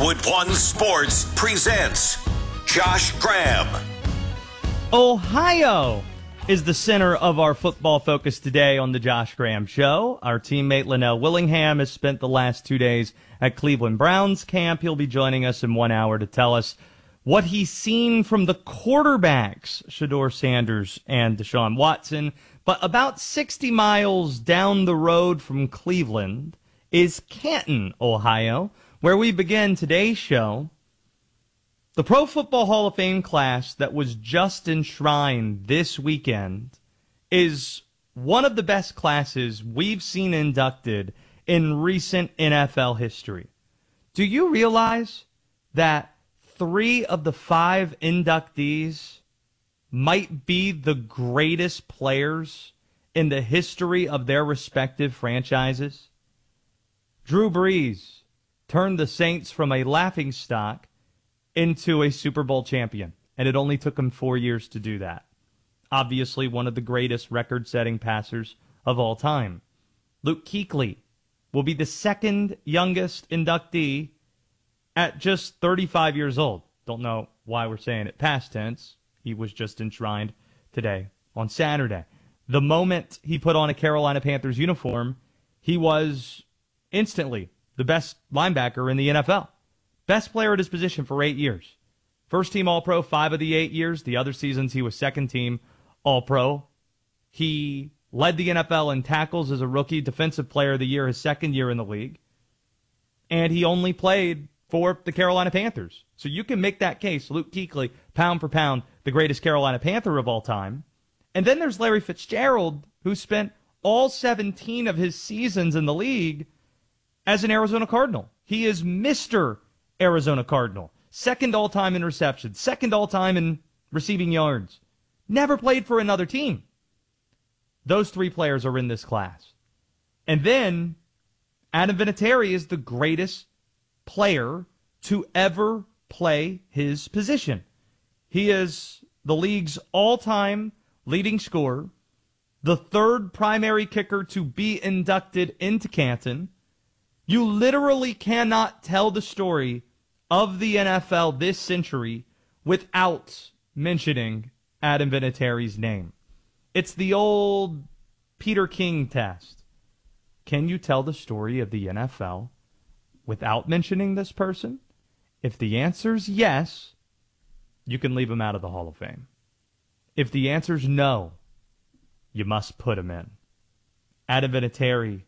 Westwood One Sports presents Josh Graham. Ohio is the center of our football focus today on the Josh Graham Show. Our teammate Linnell Willingham has spent the last 2 days at Cleveland Browns camp. He'll be joining us in 1 hour to tell us what he's seen from the quarterbacks, Shedeur Sanders and Deshaun Watson. But about 60 miles down the road from Cleveland is Canton, Ohio, where we begin today's show. The Pro Football Hall of Fame class that was just enshrined this weekend is one of the best classes we've seen inducted in recent NFL history. Do you realize that 3 of the 5 inductees might be the greatest players in the history of their respective franchises? Drew Brees turned the Saints from a laughingstock into a Super Bowl champion, and it only took him 4 years to do that. Obviously, one of the greatest record-setting passers of all time. Luke Kuechly will be the second youngest inductee at just 35 years old. Don't know why we're saying it past tense. He was just enshrined today on Saturday. The moment he put on a Carolina Panthers uniform, he was instantly the best linebacker in the NFL. Best player at his position for 8 years. First team All-Pro 5 of the 8 years. The other seasons he was second team All-Pro. He led the NFL in tackles as a rookie, defensive player of the year his second year in the league. And he only played for the Carolina Panthers. So you can make that case. Luke Kuechly, pound for pound, the greatest Carolina Panther of all time. And then there's Larry Fitzgerald, who spent all 17 of his seasons in the league as an Arizona Cardinal. He is Mr. Arizona Cardinal. Second all-time in receptions. Second all-time in receiving yards. Never played for another team. Those 3 players are in this class. And then Adam Vinatieri is the greatest player to ever play his position. He is the league's all-time leading scorer, the 3rd primary kicker to be inducted into Canton. You literally cannot tell the story of the NFL this century without mentioning Adam Vinatieri's name. It's the old Peter King test. Can you tell the story of the NFL without mentioning this person? If the answer's yes, you can leave him out of the Hall of Fame. If the answer's no, you must put him in. Adam Vinatieri,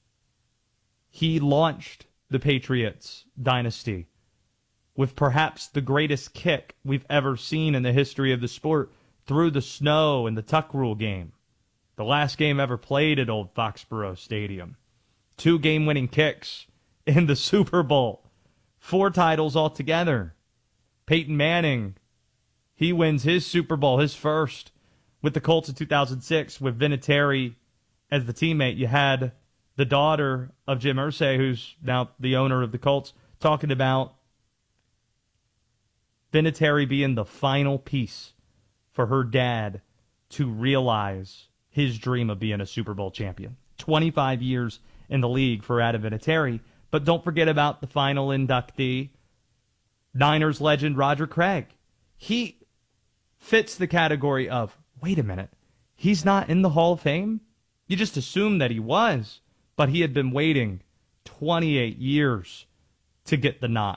he launched the Patriots dynasty with perhaps the greatest kick we've ever seen in the history of the sport through the snow in the Tuck Rule game. The last game ever played at Old Foxborough Stadium. 2 game-winning kicks in the Super Bowl. 4 titles altogether. Peyton Manning, he wins his Super Bowl, his first, with the Colts in 2006 with Vinatieri as the teammate. You had the daughter of Jim Irsay, who's now the owner of the Colts, talking about Vinatieri being the final piece for her dad to realize his dream of being a Super Bowl champion. 25 years in the league for Adam Vinatieri. But don't forget about the final inductee, Niners legend Roger Craig. He fits the category of, wait a minute, he's not in the Hall of Fame? You just assumed that he was, but he had been waiting 28 years to get the nod.